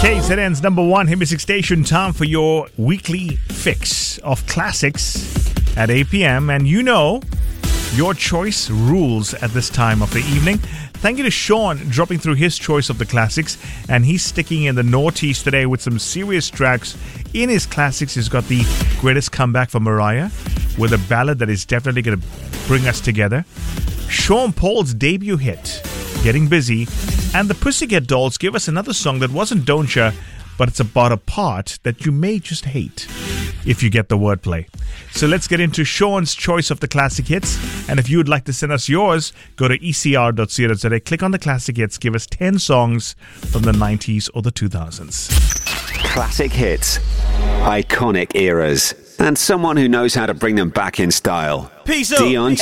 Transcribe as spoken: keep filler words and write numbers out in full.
K Z N's number one hit music station. Time for your weekly fix of classics at eight p.m. And you know, your choice rules at this time of the evening. Thank you to Sean dropping through his choice of the classics. And he's sticking in the noughties today with some serious tracks. In his classics, he's got the greatest comeback for Mariah with a ballad that is definitely going to bring us together. Sean Paul's debut hit, Getting Busy. And the Pussycat Dolls give us another song that wasn't Don't Ya, but it's about a part that you may just hate, if you get the wordplay. So let's get into Sean's choice of the classic hits. And if you would like to send us yours, go to e c r dot co dot z a, click on the classic hits, give us ten songs from the nineties or the two thousands. Classic hits, iconic eras, and someone who knows how to bring them back in style. Peace out. Dion